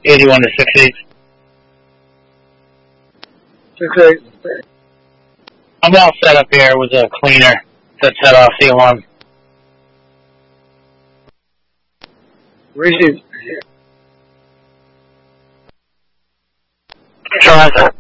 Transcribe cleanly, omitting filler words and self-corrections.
81 to 68. 68. I'm all set up here with a cleaner to set off the alarm. Receive. Charles.